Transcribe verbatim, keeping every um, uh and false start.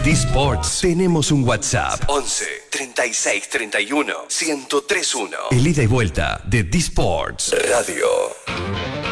D-Sports. Tenemos un WhatsApp. once, treinta y seis, treinta y uno, ciento tres uno. El ida y vuelta de D-Sports Radio.